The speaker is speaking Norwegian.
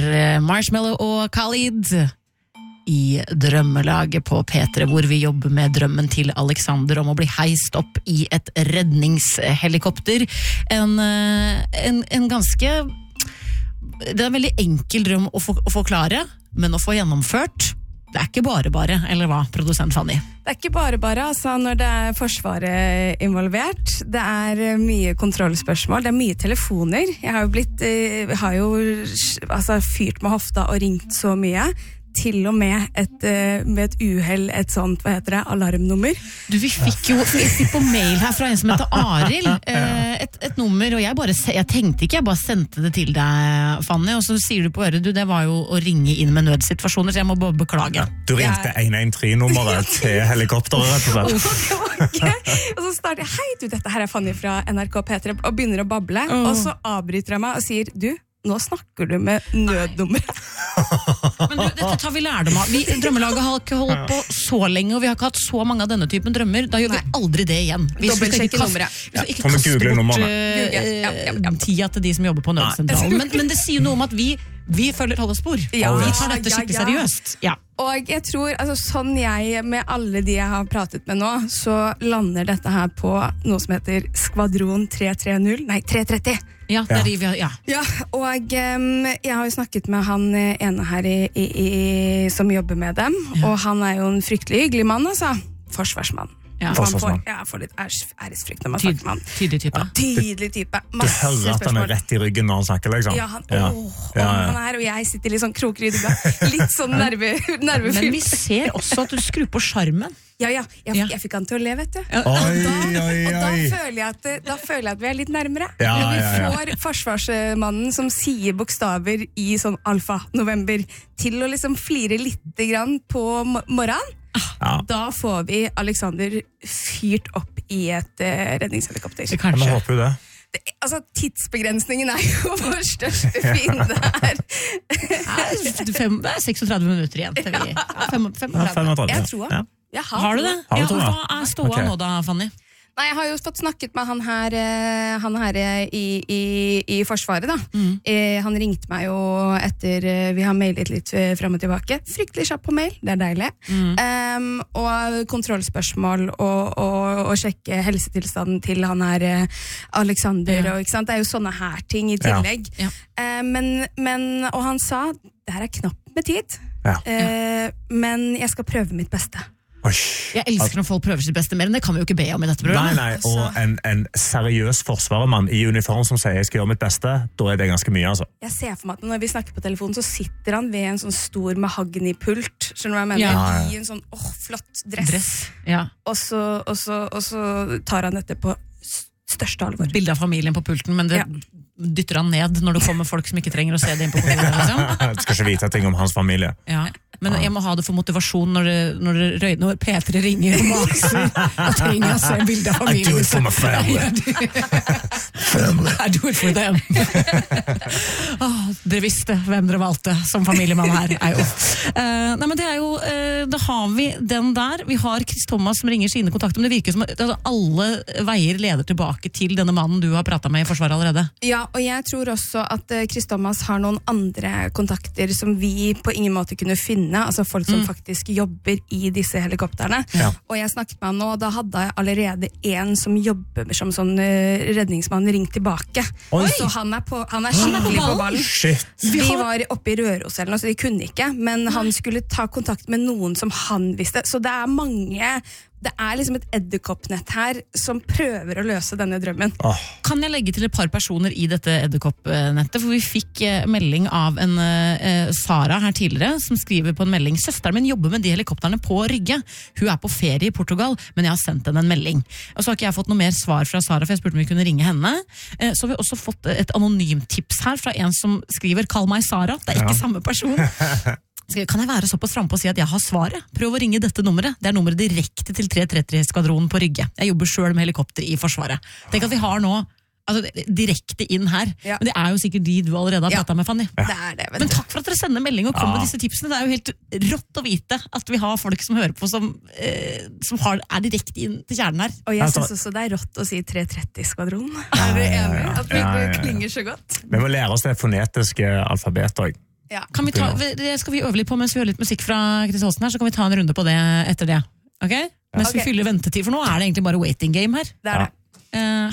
Marshmello og Khalid I drømmelaget på P3, hvor vi jobber med drømmen til Alexander om å bli heist opp I et redningshelikopter. En ganske... Det en veldig enkel drøm å forklare, men å få gjennomført, det ikke bare, eller hva, produsent Fanny? Det ikke bare, altså når det Forsvaret involvert. Det mye kontrollspørsmål, det mye telefoner. Jeg har jo fyrt med hofta og ringt så mye. Til og med med et uheld, et sånt, hva heter det, alarmnummer. Du, vi fikk på mail her fra en som heter Arild, et nummer, og jeg tenkte ikke, jeg bare sendte det til deg, Fanny, og så sier du på øret, det var jo å ringe inn med nødsituasjoner, så jeg må bare beklage. Du ringte 113-nummeret til helikopteret, rett og slett. Okay. Og så starter jeg, hei du, dette her Fanny fra NRK P3, og begynner å bable, og så avbryter jeg meg og sier, du, nå snakker du med nødnummeret. Men du, dette tar vi lærdom av. Drømmelaget har ikke holdt på så lenge, og vi har ikke hatt så mange av denne typen drømmer. Da gjør vi aldri det igjen. Dobbeltsjekke nummeret. Ikke kaste bort tida til de som jobber på nødsentralen. Men det sier noe om at vi følger holdespor. Vi tar dette skikkelig seriøst. Ja. Og jeg tror, sånn med alle de jeg har pratet med nå, så lander dette her på noe som heter Skvadron 330. Ja, det de vi har, ja, og jeg har jo snakket med han ene her som jobber med dem, og han jo en fryktelig hyggelig mann, altså. Forsvarsmann. Ja. Man får litt æresfrykt når man snakker med han. Tydelig type. Tydelig type. Du hører at han rett I ryggen når han snakker, liksom. Ja, han og jeg sitter litt sånn kroker I ryggen. Litt sånn nervefylt. Men vi ser også at du skrur på skjermen. Ja, jeg fikk han til å le, vet du. Oi. Og da føler jeg at vi litt nærmere. Når vi får forsvarsmannen som sier bokstaver I sånn alfa-november til å liksom flire litt grann på morgenen, da får vi Alexander fyrt opp I et redningshelikopter. Men håper jo det. Tidsbegrensningen jo vår største fiende her. Det 36 minutter igjen til vi. 35. Jeg tror det. Har du det? Hva ståa nå da, Fanny? Nei, jeg har jo fått snakket med han her I Forsvaret da. Han ringte meg jo etter vi har mailet litt frem og tilbake. Fryktelig kjapp på mail, det deilig. Og kontrollspørsmål og sjekke helsetilstanden til han her Alexander, og, ikke sant? Det jo sånne her ting I tillegg. Og han sa, det her knapt med tid, men jeg skal prøve mitt beste. Jeg elsker når folk prøver sitt beste mer, men det kan vi jo ikke be om I dette programmet. Nei, og en seriøs forsvaremann I uniform som sier jeg skal gjøre mitt beste, da det ganske mye, altså. Jeg ser for meg at når vi snakker på telefonen, så sitter han ved en sånn stor mahogni-pult, skjønner du hva jeg mener? I en sånn, flott dress. Og så tar han dette på største alvor. Bildet av familien på pulten, men det dytter han ned når det kommer folk som ikke trenger å se det inn på kontoret, liksom. Du skal ikke vite ting om hans familie. Men jeg må ha det for motivasjon når P3 ringer og maser og trenger å se bildet av familien. I do it for my family. I do it for them. Dere visste hvem dere valgte som familiemann her. Nei, men det jo, da har vi den der. Vi har Chris Thomas som ringer sine kontakter, men det virker som at alle veier leder tilbake til denne mannen du har pratet med I Forsvaret allerede. Ja, og jeg tror også at Chris Thomas har noen andre kontakter som vi på ingen måte kunne finne, altså folk som faktisk jobber I disse helikopterne. Og jeg snakket med han nå, og da hadde jeg allerede en som jobber som sånn redningsmann ringt tilbake. Så han skikkelig på ballen. Vi var oppe I Røros eller noe, så de kunne ikke, men han skulle ta kontakt med noen som han visste. Så det mange... Det liksom et edderkoppnett her som prøver å løse denne drømmen. Kan jeg legge til et par personer I dette edderkoppnettet? For vi fikk melding av en Sara her tidligere, som skriver på en melding: «Søsteren min jobber med de helikopterne på Rygge. Hun på ferie I Portugal, men jeg har sendt henne en melding.» Og så har ikke jeg fått noe mer svar fra Sara, for jeg spurte om vi kunne ringe henne. Så har vi også fått et anonymt tips her fra en som skriver: «Kall meg Sara». Det ikke samme person. Kan jeg være såpass fremme på å si at jeg har svaret? Prøv å ringe dette nummeret. Det nummeret direkte til 330-skvadronen på Rygge. Jeg jobber selv med helikopter I Forsvaret. Tenk at vi har nå direkte inn her. Men det jo sikkert de du allerede har pratet med, Fanny. Det, men takk for at dere sender melding og kommer med disse tipsene. Det jo helt rått å vite at vi har folk som hører på som direkte inn til kjernen her. Og jeg synes også det rått å si 330-skvadronen. Dere enige? At vi klinger så godt? Vi må lære oss det fonetiske alfabetet også. Ja. Skal vi øve litt på mens vi hører litt musikk fra Chris Holsten her, så kan vi ta en runde på det etter det. Ok? Mens vi fyller ventetid, for nå er det egentlig bare waiting game her. Det er det.